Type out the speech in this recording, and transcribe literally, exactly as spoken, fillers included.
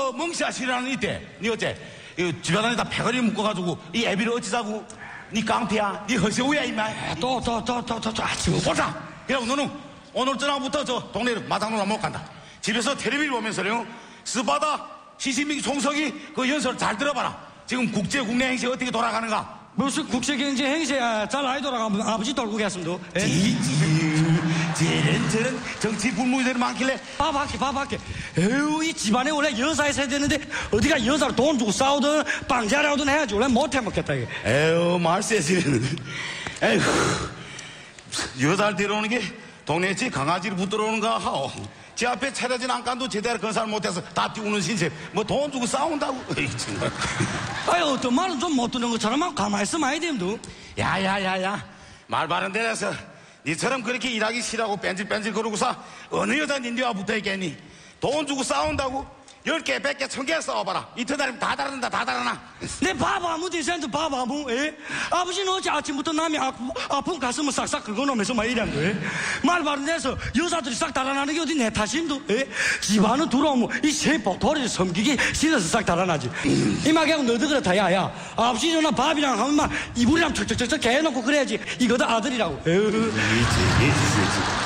그 멍시아씨라는 이때 니 어째 이 집안에다 패거리 묶어가지고 이 애비를 어찌자고 니 깡패야 니 허세우야 임마 또 또 또 또 또 아치고 보자 그래고 너는 오늘 저녁부터 저 동네로 마당으로 못 간다 집에서 텔레비를 보면서요 스바다 시시민 총석이 그 연설 잘 들어봐라 지금 국제 국내 행세 어떻게 돌아가는가 무슨 국제경제 행세야 잘 아이 돌아가면 아버지 돌고 계십니다. 지지 저런 저런 정치 불문이들이 많길래 밥할게 밥할게 에휴 이 집안에 원래 여사 있어야 되는데 어디가 여사로 돈 주고 싸우든 빵자라우든 해야지 원래 못해 먹겠다 이게. 에휴 말세지는 에휴 여자를 데려오는 게 동네 집 강아지를 붙들어오는가 하오 제 앞에 차려진 안간도 제대로 건설 못해서 다 띄우는 신세 뭐 돈 주고 싸운다고 에이, 정말. 아유 어떤 말은 좀 못 듣는 것처럼 가만히 있으면 아이 됩니다. 야야야야 말 바른 데라서 니처럼 그렇게 일하기 싫어하고 뺀질뺀질 거르고서 어느 여자 닌데와 붙어있겠니 돈 주고 싸운다고 열 개, 백 개, 천 개 싸워봐라 이틀날이면 다 다른다 다 다르나 내 밥 아무 대신한테 밥 아무 에? 아버지는 어제 아침부터 남이 아프, 아픈 가슴을 싹싹 긁어놓으면서 막 이래한 거야 말 바른 데서 여자들이 싹 달아나는 게 어디 내 탓임도 에? 집안은 들어오면 이 세포 도리를 섬기기 싫어서 싹 달아나지 이마개하고 너도 그렇다 야야 아버지 전화 밥이랑 하면 막 이불이랑 척척척척 개해놓고 그래야지 이거다 아들이라고 에휴.